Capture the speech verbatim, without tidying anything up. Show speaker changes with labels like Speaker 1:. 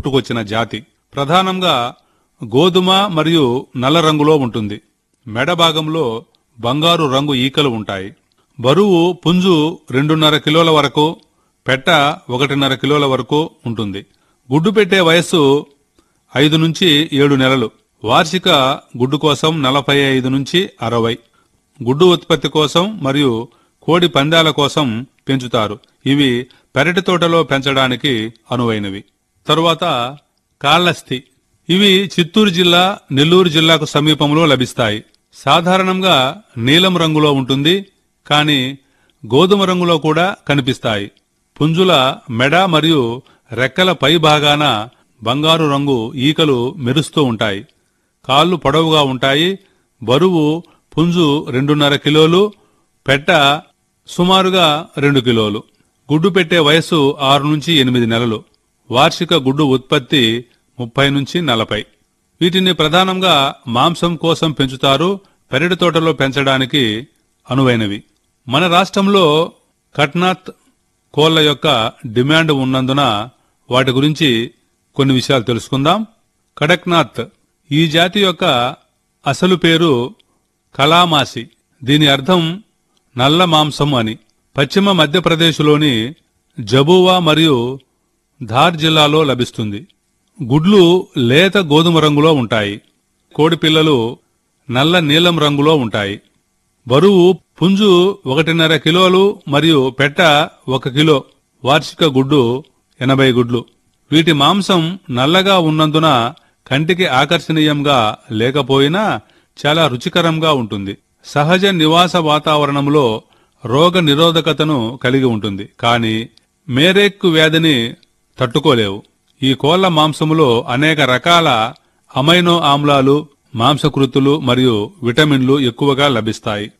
Speaker 1: పుట్టుకొచ్చిన జాతి. ప్రధానంగా గోధుమ మరియు నల్ల రంగులో ఉంటుంది. మెడ భాగంలో బంగారు రంగు ఈకలు ఉంటాయి. బరువు పుంజు రెండున్నర కిలోల వరకు, పెట్ట ఒకటిన్నర కిలోల వరకు ఉంటుంది. గుడ్డు పెట్టే వయస్సు ఐదు నుంచి ఏడు నెలలు. వార్షిక గుడ్డు కోసం నలభై ఐదు నుంచి అరవై. గుడ్డు ఉత్పత్తి కోసం మరియు కోడి పందాల కోసం పెంచుతారు. ఇవి పెరటి తోటలో పెంచడానికి అనువైనవి. తరువాత కాళ్ళస్తి. ఇవి చిత్తూరు జిల్లా, నెల్లూరు జిల్లాకు సమీపంలో లభిస్తాయి. సాధారణంగా నీలం రంగులో ఉంటుంది, కానీ గోధుమ రంగులో కూడా కనిపిస్తాయి. పుంజుల మెడ మరియు రెక్కల పై భాగాన బంగారు రంగు ఈకలు మెరుస్తూ ఉంటాయి. కాళ్ళు పొడవుగా ఉంటాయి. బరువు పుంజు రెండున్నర కిలోలు, పెట్ట సుమారుగా రెండు కిలోలు. గుడ్డు పెట్టే వయస్సు ఆరు నుంచి ఎనిమిది నెలలు. వార్షిక గుడ్డు ఉత్పత్తి ముప్పై నుంచి నలభై. వీటిని ప్రధానంగా మాంసం కోసం పెంచుతారు. పెరటి తోటలో పెంచడానికి అనువైనవి. మన రాష్ట్రంలో కట్నాత్ కోళ్ల యొక్క డిమాండ్ ఉన్నందున వాటి గురించి కొన్ని విషయాలు తెలుసుకుందాం. కడక్నాథ్ ఈ జాతి యొక్క అసలు పేరు కలామాసి. దీని అర్థం నల్ల మాంసం అని. పశ్చిమ మధ్యప్రదేశ్లోని జబువా మరియు ధార్ జిల్లాలో లభిస్తుంది. గుడ్లు లేత గోధుమ రంగులో ఉంటాయి. కోడిపిల్లలు నల్ల నీలం రంగులో ఉంటాయి. బరువు పుంజు ఒకటిన్నర కిలోలు మరియు పెట్ట ఒక కిలో. వార్షిక గుడ్డు ఎనభై గుడ్లు. వీటి మాంసం నల్లగా ఉన్నందున కంటికి ఆకర్షణీయంగా లేకపోయినా చాలా రుచికరంగా ఉంటుంది. సహజ నివాస వాతావరణంలో రోగ నిరోధకతను కలిగి ఉంటుంది, కానీ మేరేక్కు వ్యాధిని తట్టుకోలేవు. ఈ కోళ్ల మాంసములో అనేక రకాల అమైనో ఆమ్లాలు, మాంసకృతులు మరియు విటమిన్లు ఎక్కువగా లభిస్తాయి.